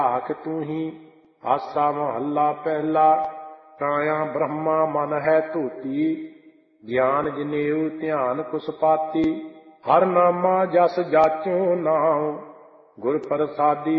ਆਖ ਤੂੰ ਹੀ। ਆਸਾ ਮਹੱਲਾ ਪਹਿਲਾ। ਕਾਇਆ ਬ੍ਰਹਮਾ ਮਨ ਹੈ ਧੋਤੀ, ਗਿਆਨ ਜਨੇਊ ਧਿਆਨ ਕੁਸਪਾਤੀ। ਹਰ ਨਾਮਾ ਜਸ ਜਾਚੋ ਨਾਉ, ਗੁਰ ਪ੍ਰਸਾਦੀ